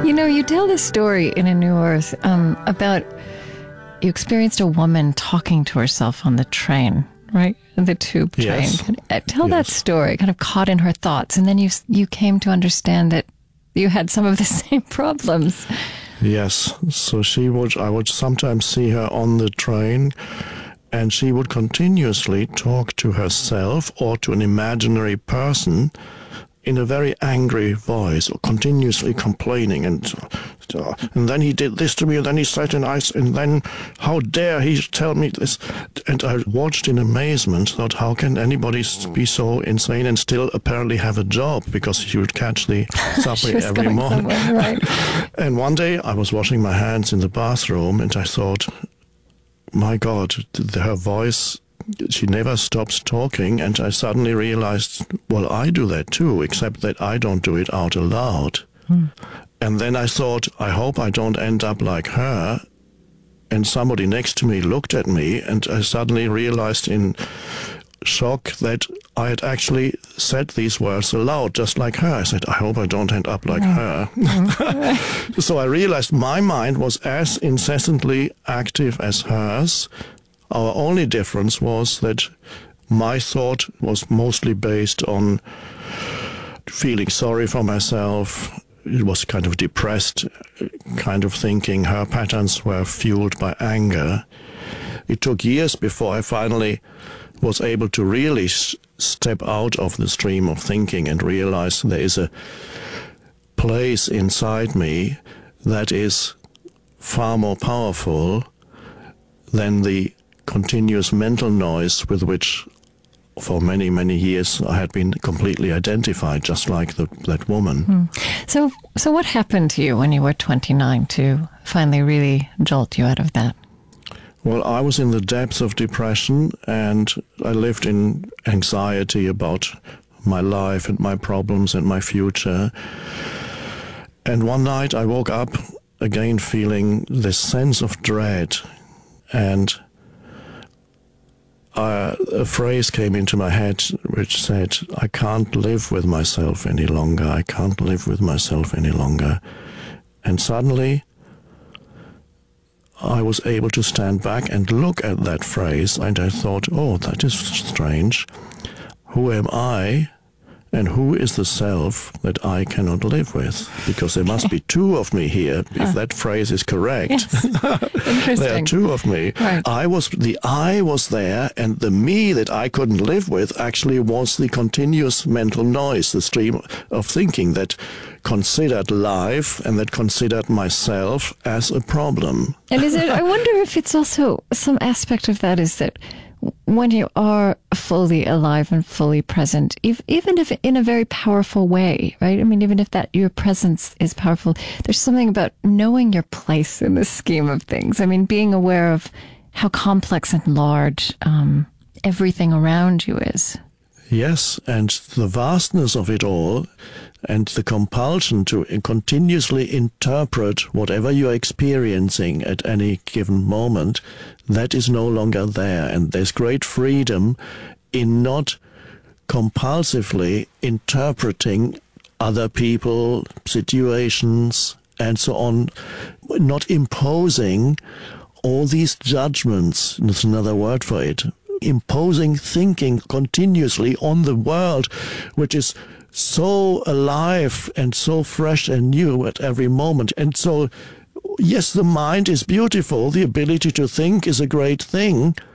You know, you tell this story in A New Earth about you experienced a woman talking to herself on the train, right? The tube train. Yes. Tell that story, kind of caught in her thoughts. And then you came to understand that you had some of the same problems. Yes. So I would sometimes see her on the train, and she would continuously talk to herself or to an imaginary person in a very angry voice, or continuously complaining, and then he did this to me, and then he said, and then how dare he tell me this? And I watched in amazement, thought, how can anybody be so insane and still apparently have a job? Because she would catch the subway every morning. Right. And one day I was washing my hands in the bathroom, and I thought, my God, her voice, she never stops talking, and I suddenly realized, well, I do that too, except that I don't do it out aloud. And then I thought, I hope I don't end up like her. And somebody next to me looked at me, and I suddenly realized in shock that I had actually said these words aloud, just like her. I said, I hope I don't end up like her. So I realized my mind was as incessantly active as hers. Our only difference was that my thought was mostly based on feeling sorry for myself. It was kind of depressed kind of thinking. Her patterns were fueled by anger. It took years before I finally was able to really step out of the stream of thinking and realize there is a place inside me that is far more powerful than the continuous mental noise with which for many, many years I had been completely identified, just like that woman. So what happened to you when you were 29 to finally really jolt you out of that? Well, I was in the depths of depression, and I lived in anxiety about my life and my problems and my future. And one night I woke up again feeling this sense of dread, and a phrase came into my head which said, I can't live with myself any longer. I can't live with myself any longer. And suddenly I was able to stand back and look at that phrase, and I thought, oh, that is strange. Who am I, and who is the self that I cannot live with? Because there must be two of me here, if that phrase is correct. Yes. Interesting. There are two of me. Right. The I was there, and the me that I couldn't live with actually was the continuous mental noise, the stream of thinking that considered life and that considered myself as a problem. And I wonder if it's also some aspect of that is that when you are fully alive and fully present, even if in a very powerful way, right? I mean, even if that your presence is powerful, there's something about knowing your place in the scheme of things. I mean, being aware of how complex and large everything around you is. Yes, and the vastness of it all, and the compulsion to continuously interpret whatever you're experiencing at any given moment, that is no longer there. And there's great freedom in not compulsively interpreting other people, situations, and so on, not imposing all these judgments, that's another word for it, imposing thinking continuously on the world, which is so alive and so fresh and new at every moment. And so, yes, the mind is beautiful. The ability to think is a great thing.